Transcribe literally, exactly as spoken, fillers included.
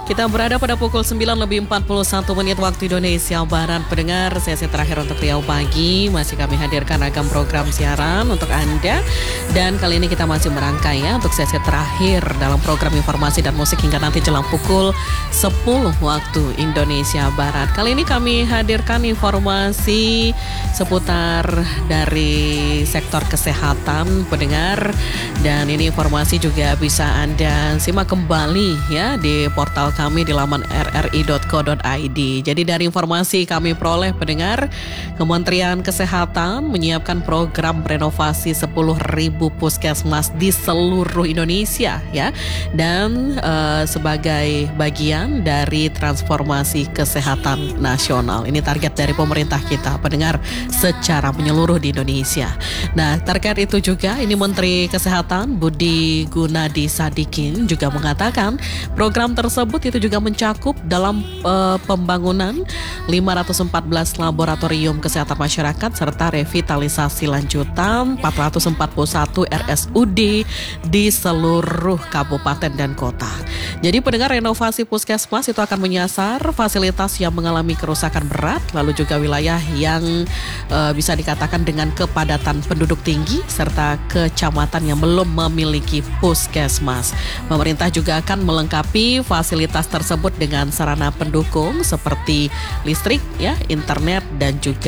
Kita berada pada pukul sembilan lebih empat puluh satu menit waktu Indonesia Barat. Pendengar, sesi terakhir untuk Riau Pagi masih kami hadirkan ragam program siaran untuk Anda. Dan kali ini kita masih merangkai ya untuk sesi terakhir dalam program informasi dan musik hingga nanti jelang pukul sepuluh waktu Indonesia Barat. Kali ini kami hadirkan informasi seputar dari sektor kesehatan, pendengar. Dan ini informasi juga bisa Anda simak kembali ya di portal kami di laman r r i dot co dot i d. Jadi dari informasi kami peroleh, pendengar, Kementerian Kesehatan menyiapkan program renovasi sepuluh ribu puskesmas di seluruh Indonesia ya. Dan uh, sebagai bagian dari transformasi kesehatan nasional. Ini target dari pemerintah kita, pendengar, secara menyeluruh di Indonesia. Nah, terkait itu juga ini Menteri Kesehatan Budi Gunadi Sadikin juga mengatakan program tersebut itu juga mencakup dalam uh, pembangunan lima ratus empat belas laboratorium kesehatan masyarakat serta revitalisasi lanjutan empat ratus empat puluh satu R S U D di seluruh kabupaten dan kota. Jadi pendengar, renovasi puskesmas itu akan menyasar fasilitas yang mengalami kerusakan berat, lalu juga wilayah yang uh, bisa dikatakan dengan kepadatan penduduk tinggi serta kecamatan yang belum memiliki puskesmas. Pemerintah juga akan melengkapi fasilitas tersebut dengan sarana pendukung seperti listrik, ya, internet dan juga